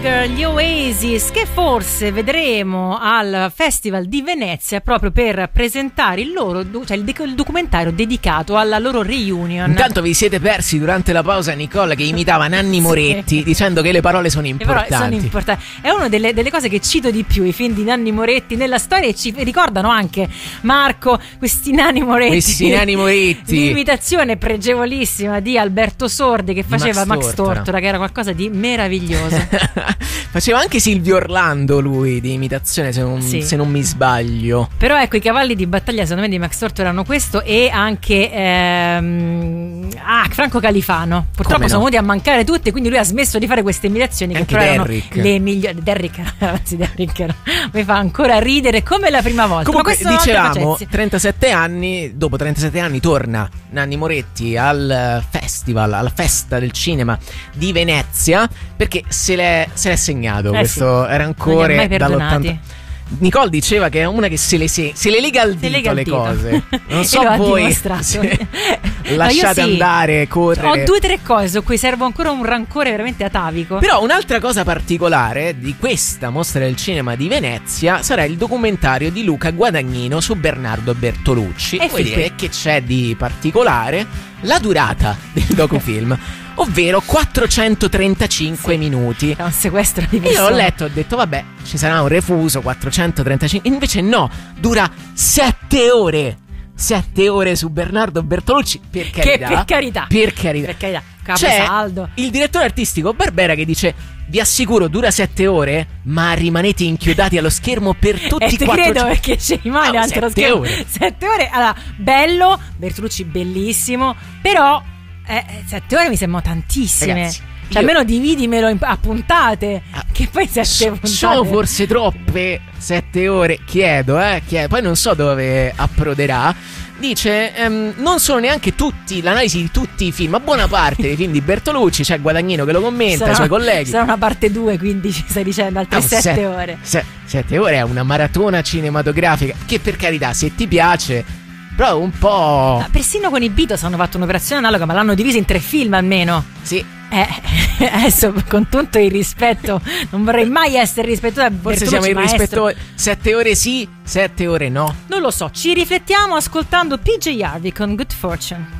Jagger, gli Oasis, che forse vedremo al Festival di Venezia proprio per presentare il loro, cioè il documentario dedicato alla loro reunion. Intanto vi siete persi durante la pausa Nicola che imitava Nanni Moretti, dicendo che le parole sono importanti. Le parole sono importanti. È una delle cose che cito di più, i film di Nanni Moretti nella storia, e ci ricordano anche, Marco, questi Nanni Moretti di imitazione pregevolissima di Alberto Sordi, che faceva Max Tortora, che era qualcosa di meraviglioso. Faceva anche Silvio Orlando lui di imitazione, se non mi sbaglio. Però ecco, i cavalli di battaglia secondo me di Max Tortora erano questo, e anche Franco Califano. Purtroppo sono venuti a mancare tutti, quindi lui ha smesso di fare queste imitazioni, che però erano le migliori. Derrick mi fa ancora ridere come la prima volta. Comunque dicevamo, 37 anni, dopo 37 anni torna Nanni Moretti al festival, alla festa del cinema di Venezia, perché se l'è segnato questo, era ancora dall'80. Nicole diceva che è una che se le lega al dito le cose. Non so voi, lasciate andare, correre. Ho 2 o 3 cose su cui servo ancora un rancore veramente atavico. Però un'altra cosa particolare di questa mostra del cinema di Venezia sarà il documentario di Luca Guadagnino su Bernardo Bertolucci. E che c'è di particolare? La durata del docufilm, ovvero 435 minuti. È un sequestro di persone. Io l'ho letto, ho detto vabbè, ci sarà un refuso, 435. Invece no, dura 7 ore. 7 ore su Bernardo Bertolucci, per carità. Per carità. Caposaldo. C'è il direttore artistico Barbera che dice: vi assicuro dura 7 ore, ma rimanete inchiodati allo schermo per tutti i 4. Credo, perché ci rimane anche lo schermo. 7 ore. Allora, bello, Bertolucci bellissimo, però 7 ore mi sembrano tantissime. Ragazzi, cioè almeno dividimelo a puntate, che poi 7 puntate sono forse troppe 7 ore, chiedo, poi non so dove approderà. Dice non sono neanche l'analisi di tutti i film, ma buona parte dei film di Bertolucci. C'è Guadagnino che lo commenta, i suoi colleghi. Sarà una parte 2, quindi ci stai dicendo altre 7 ore. 7 ore è una maratona cinematografica che, per carità, se ti piace, però un po'. Persino con i Beatles hanno fatto un'operazione analoga, ma l'hanno divisa in 3 film almeno. Sì. Adesso, con tutto il rispetto, non vorrei mai essere rispettata. Forse siamo irrispettosi. 7 ore sì, 7 ore no. Non lo so, ci riflettiamo ascoltando PJ Harvey con Good Fortune.